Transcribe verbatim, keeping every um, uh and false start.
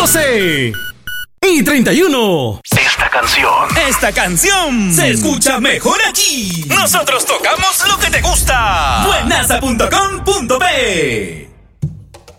doce y treinta y uno. Esta canción. Esta canción se escucha mejor aquí. Nosotros tocamos lo que te gusta. Buenaza punto com punto pe